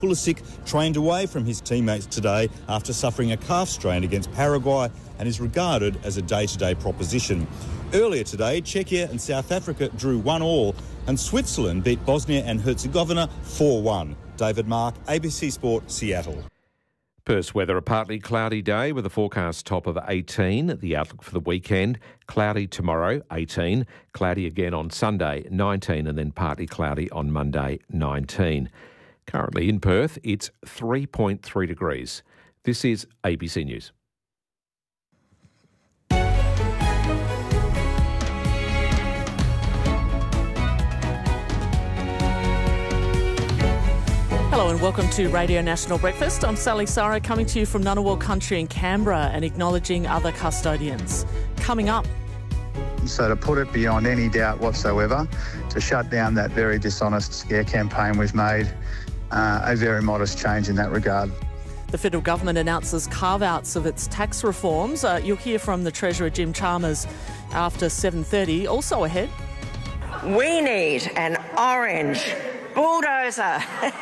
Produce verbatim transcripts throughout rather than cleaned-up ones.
Pulisic trained away from his teammates today after suffering a calf strain against Paraguay and is regarded as a day-to-day proposition. Earlier today, Czechia and South Africa drew one all and Switzerland beat Bosnia and Herzegovina four one. David Mark, A B C Sport, Seattle. Perth's weather, a partly cloudy day with a forecast top of eighteen. The outlook for the weekend, cloudy tomorrow, eighteen. Cloudy again on Sunday, nineteen, and then partly cloudy on Monday, nineteen. Currently in Perth, it's three point three degrees. This is A B C News. Hello and welcome to Radio National Breakfast. I'm Sally Sara, coming to you from Ngunnawal Country in Canberra and acknowledging other custodians. Coming up. So to put it beyond any doubt whatsoever, to shut down that very dishonest scare campaign we've made uh, a very modest change in that regard. The federal government announces carve-outs of its tax reforms. Uh, you'll hear from the Treasurer Jim Chalmers after seven thirty. Also ahead. We need an orange bulldozer.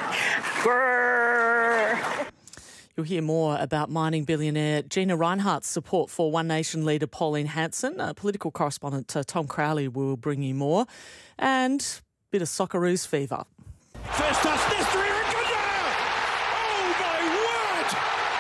You'll hear more about mining billionaire Gina Rinehart's support for One Nation leader Pauline Hanson. Uh, political correspondent uh, Tom Crowley will bring you more. And a bit of Socceroos fever. First touch, Nestor Iragundo! Oh my word!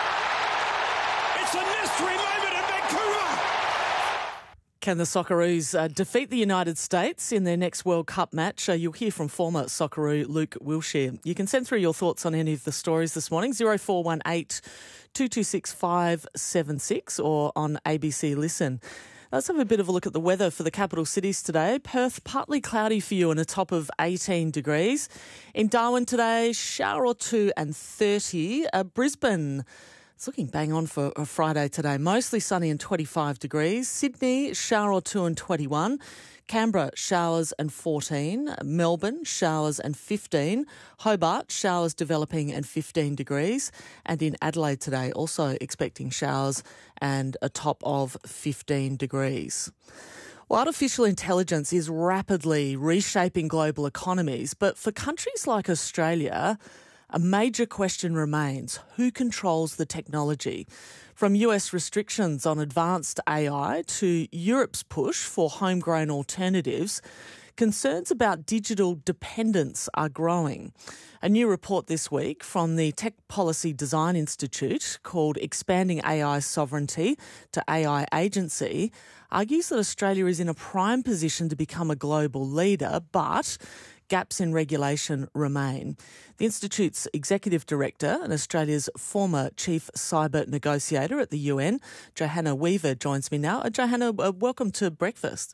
It's a Nestor moment in Vancouver! Can the Socceroos uh, defeat the United States in their next World Cup match? Uh, you'll hear from former Socceroo Luke Wilshire. You can send through your thoughts on any of the stories this morning, zero four one eight, two two six, five seven six or on A B C Listen. Let's have a bit of a look at the weather for the capital cities today. Perth, partly cloudy for you and a top of eighteen degrees. In Darwin today, shower or two and thirty. Uh, Brisbane, it's looking bang on for a Friday today. Mostly sunny and twenty-five degrees. Sydney, shower or two and twenty-one. Canberra, showers and fourteen. Melbourne, showers and fifteen. Hobart, showers developing and fifteen degrees. And in Adelaide today, also expecting showers and a top of fifteen degrees. Well, artificial intelligence is rapidly reshaping global economies, but for countries like Australia, a major question remains: who controls the technology? From U S restrictions on advanced A I to Europe's push for homegrown alternatives, concerns about digital dependence are growing. A new report this week from the Tech Policy Design Institute called Expanding A I Sovereignty to A I Agency argues that Australia is in a prime position to become a global leader, but gaps in regulation remain. The Institute's Executive Director and Australia's former Chief Cyber Negotiator at the U N, Johanna Weaver, joins me now. Uh, Johanna, uh, welcome to Breakfast.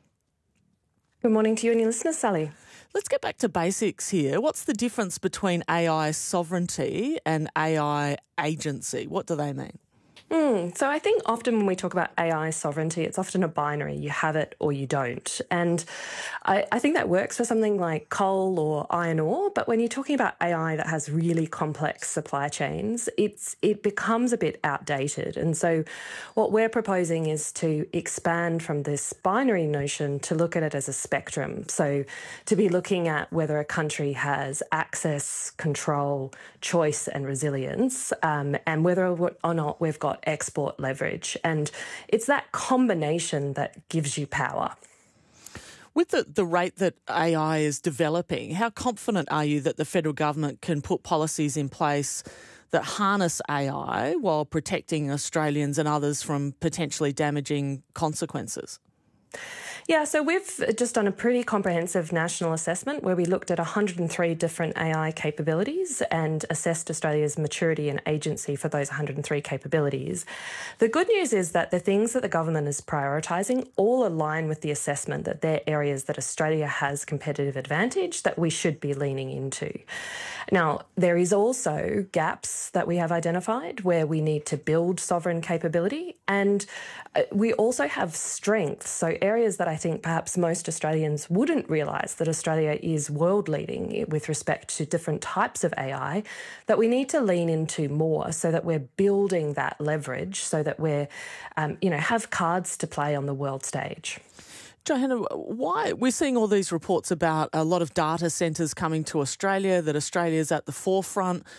Good morning to you and your listeners, Sally. Let's get back to basics here. What's the difference between A I sovereignty and A I agency? What do they mean? Mm, so I think often when we talk about A I sovereignty, it's often a binary. You have it or you don't. And I, I think that works for something like coal or iron ore. But when you're talking about A I that has really complex supply chains, it's it becomes a bit outdated. And so what we're proposing is to expand from this binary notion to look at it as a spectrum. So to be looking at whether a country has access, control, choice and resilience, um, and whether or not we've got export leverage. And it's that combination that gives you power. With the, the rate that A I is developing, how confident are you that the federal government can put policies in place that harness A I while protecting Australians and others from potentially damaging consequences? Yeah, so we've just done a pretty comprehensive national assessment where we looked at one hundred three different A I capabilities and assessed Australia's maturity and agency for those one hundred three capabilities. The good news is that the things that the government is prioritising all align with the assessment that they're areas that Australia has competitive advantage that we should be leaning into. Now, there is also gaps that we have identified where we need to build sovereign capability, and we also have strengths, so areas that I think perhaps most Australians wouldn't realise that Australia is world-leading with respect to different types of A I, that we need to lean into more so that we're building that leverage so that we're, um, you know, have cards to play on the world stage. Johanna, why we're seeing all these reports about a lot of data centres coming to Australia, that Australia's at the forefront